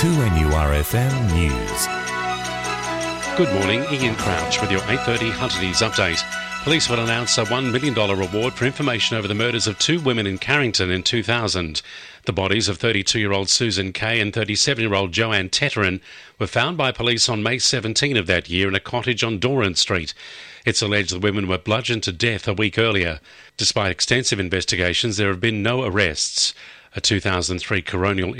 2NURFM News. Good morning, Ian Crouch with your 8:30 Hunter News update. Police will announce a $1 million reward for information over the murders of two women in Carrington in 2000. The bodies of 32-year-old Susan Kay and 37-year-old Joanne Tetterin were found by police on May 17 of that year in a cottage on Doran Street. It's alleged the women were bludgeoned to death a week earlier. Despite extensive investigations, there have been no arrests. A 2003 coronial